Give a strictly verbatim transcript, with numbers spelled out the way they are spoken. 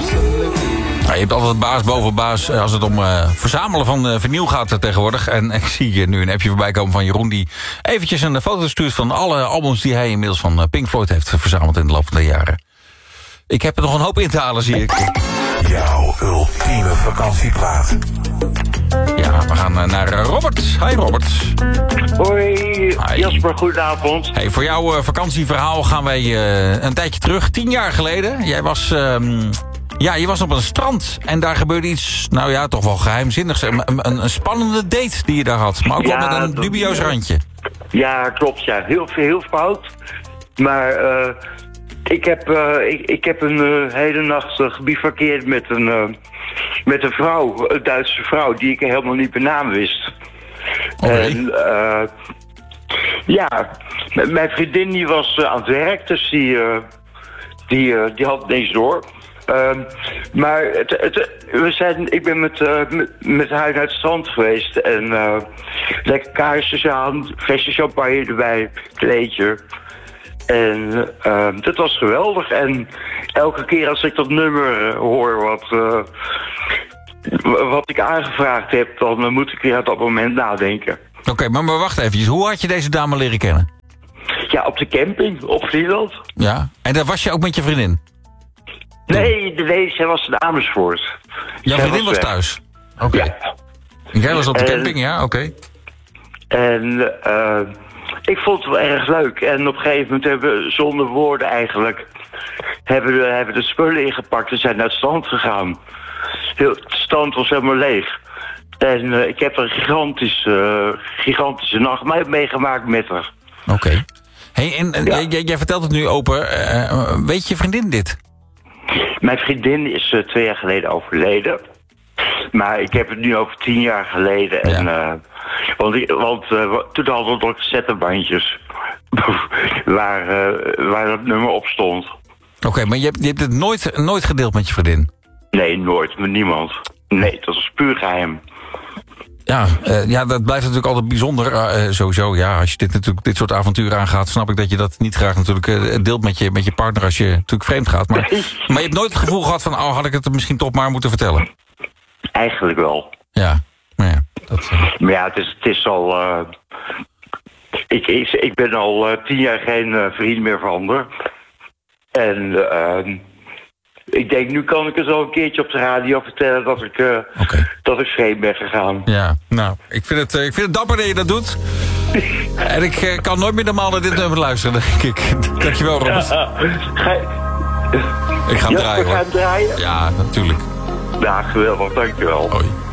Ja, je hebt altijd baas boven baas als het om uh, verzamelen van uh, vinyl gaat uh, tegenwoordig. En ik zie je nu een appje voorbij komen van Jeroen... die eventjes een foto stuurt van alle albums die hij inmiddels van uh, Pink Floyd heeft verzameld in de loop van de jaren. Ik heb er nog een hoop in te halen, zie ik. Jouw ultieme vakantieplaat. Ja, we gaan uh, naar uh, Robert. Hi Robert. Hoi, Hi. Jasper, goedenavond. Hey, voor jouw uh, vakantieverhaal gaan wij uh, een tijdje terug. Tien jaar geleden. Jij was... Uh, Ja, je was op een strand en daar gebeurde iets, nou ja, toch wel geheimzinnigs. Een, een, een spannende date die je daar had, maar ook Ja, wel met een dat- dubieus randje. Ja, klopt, ja. Heel, heel fout. Maar eh, ik, heb, eh, ik, ik heb een eh, hele nacht uh, gebivakkeerd met een, eh, met een vrouw, een Duitse vrouw, die ik helemaal niet bij naam wist. Oké. En eh, ja, m- mijn vriendin die was eh, aan het werk, dus die, eh, die, eh, die had het ineens door. Ehm, maar het, het, we zijn, ik ben met, uh, met, met haar naar het strand geweest. En uh, lekker kaarsjes aan, flesje champagne erbij, kleedje. En uh, dat was geweldig. En elke keer als ik dat nummer uh, hoor wat, uh, wat ik aangevraagd heb... dan uh, moet ik weer op dat moment nadenken. Oké, okay, maar, maar wacht even. Hoe had je deze dame leren kennen? Ja, op de camping, op Vlieland. Ja, en daar was je ook met je vriendin? Nee, nee, zij was in Amersfoort. Jouw Zij vriendin was weg. thuis? Oké. Okay. Ja. Jij was op de En- camping, ja? Oké. Okay. En uh, ik vond het wel erg leuk. En op een gegeven moment hebben we zonder woorden eigenlijk... hebben we hebben de spullen ingepakt en zijn naar het strand gegaan. Heel, het strand was helemaal leeg. En uh, ik heb een gigantische, uh, gigantische nacht mee- meegemaakt met haar. Oké. Okay. Hey, en, en Ja. jij, jij vertelt het nu open. Uh, weet je vriendin dit? Mijn vriendin is uh, twee jaar geleden overleden. Maar ik heb het nu over tien jaar geleden. En, Ja. uh, want ik, want uh, toen hadden we nog cassettebandjes waar, uh, waar dat nummer op stond. Oké, okay, maar je hebt, je hebt het nooit, nooit gedeeld met je vriendin? Nee, nooit, met niemand. Nee, dat is puur geheim. Ja, uh, ja, dat blijft natuurlijk altijd bijzonder. Uh, sowieso, ja, als je dit, natuurlijk, dit soort avonturen aangaat... snap ik dat je dat niet graag natuurlijk uh, deelt met je, met je partner... als je natuurlijk vreemd gaat. Maar, maar je hebt nooit het gevoel gehad van... oh, had ik het misschien toch maar moeten vertellen? Eigenlijk wel. Ja, maar ja. Dat, uh... Maar ja, het is, het is al... Uh, ik, ik, ik ben al uh, tien jaar geen uh, vriend meer van haar. En... Uh, ik denk, nu kan ik het al een keertje op de radio vertellen dat ik, uh, okay. dat ik vreemd ben gegaan. Ja, nou, ik vind het, uh, ik vind het dapper dat je dat doet. En ik uh, kan nooit meer normaal naar dit nummer luisteren, denk ik. Dankjewel, Robert. Ja, ga je... Ik ga hem Ja, draaien, we hoor. gaan draaien? Ja, natuurlijk. Ja, geweldig, dankjewel. Hoi.